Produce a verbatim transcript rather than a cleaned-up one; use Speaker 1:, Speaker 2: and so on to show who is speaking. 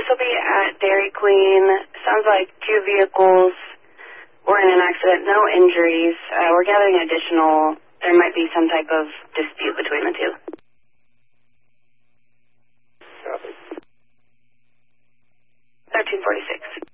Speaker 1: this will be at Dairy Queen. Sounds like two vehicles were in an accident, no injuries. Uh, we're gathering additional, there might be some type of dispute between the two.
Speaker 2: Copy.
Speaker 1: thirteen forty-six.